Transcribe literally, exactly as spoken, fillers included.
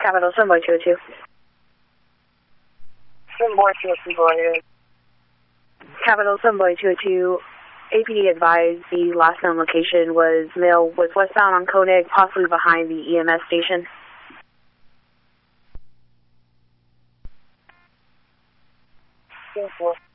Capital Sunboy two oh two. Sunboy two oh two, go ahead. Capital Sunboy two oh two. A P D advised the last known location was male was westbound on Koenig, possibly behind the E M S station. ten four.